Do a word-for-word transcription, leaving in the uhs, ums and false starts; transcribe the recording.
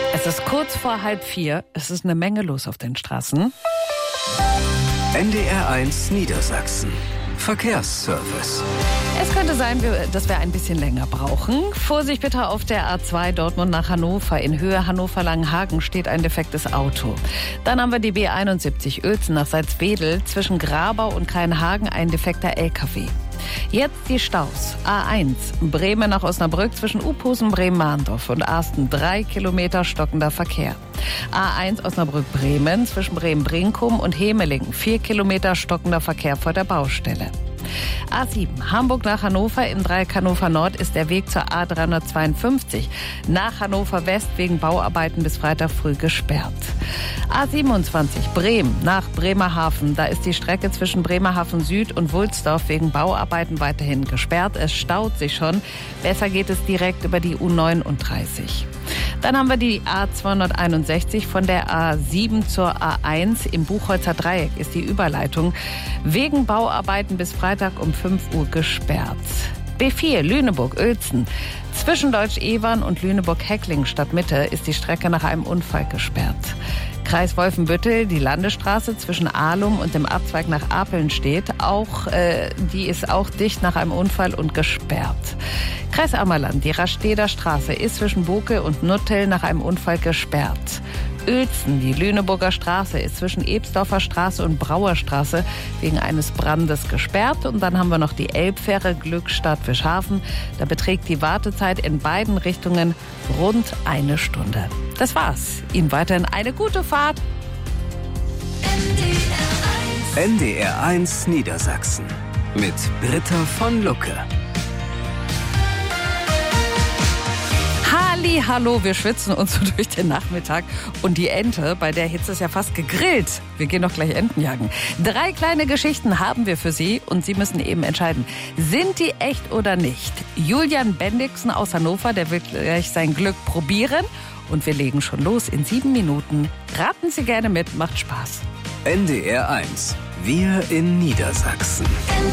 Es ist kurz vor halb vier. Es ist eine Menge los auf den Straßen. N D R eins Niedersachsen. Verkehrsservice. Es könnte sein, dass wir ein bisschen länger brauchen. Vorsicht bitte auf der A zwei Dortmund nach Hannover. In Höhe Hannover-Langenhagen steht ein defektes Auto. Dann haben wir die B einundsiebzig Uelzen nach Salzwedel. Zwischen Grabau und Kreinhagen ein defekter L K W. Jetzt die Staus. A eins, Bremen nach Osnabrück zwischen Uphusen, Bremen-Mahndorf und Arsten. Drei Kilometer stockender Verkehr. A eins Osnabrück-Bremen zwischen Bremen-Brinkum und Hemelingen. Vier Kilometer stockender Verkehr vor der Baustelle. A sieben, Hamburg nach Hannover. Im Dreieck Hannover Nord ist der Weg zur A dreihundertzweiundfünfzig nach Hannover West wegen Bauarbeiten bis Freitag früh gesperrt. A siebenundzwanzig, Bremen nach Bremerhaven. Da ist die Strecke zwischen Bremerhaven Süd und Wulsdorf wegen Bauarbeiten weiterhin gesperrt. Es staut sich schon. Besser geht es direkt über die U neununddreißig. Dann haben wir die A zweihunderteinundsechzig von der A sieben zur A eins. Im Buchholzer Dreieck ist die Überleitung wegen Bauarbeiten bis Freitag um fünf Uhr gesperrt. B vier Lüneburg-Uelzen. Zwischen Deutsch-Evern und Lüneburg-Heckling Stadtmitte ist die Strecke nach einem Unfall gesperrt. Kreis Wolfenbüttel, die Landesstraße zwischen Ahlum und dem Abzweig nach Apeln steht. Auch, äh, die ist auch dicht nach einem Unfall und gesperrt. Kreis Ammerland, die Rasteder Straße ist zwischen Bokel und Nuttel nach einem Unfall gesperrt. Uelzen, die Lüneburger Straße ist zwischen Ebsdorfer Straße und Brauerstraße wegen eines Brandes gesperrt. Und dann haben wir noch die Elbfähre Glückstadt-Fischhafen. Da beträgt die Wartezeit in beiden Richtungen rund eine Stunde. Das war's. Ihnen weiterhin eine gute Fahrt. N D R eins Niedersachsen mit Britta von Lucke. Halli, hallo, wir schwitzen uns so durch den Nachmittag und die Ente, bei der Hitze ist ja fast gegrillt. Wir gehen doch gleich Enten jagen. Drei kleine Geschichten haben wir für Sie und Sie müssen eben entscheiden, sind die echt oder nicht? Julian Bendixen aus Hannover, der will gleich sein Glück probieren und wir legen schon los in sieben Minuten. Raten Sie gerne mit, macht Spaß. N D R eins, wir in Niedersachsen.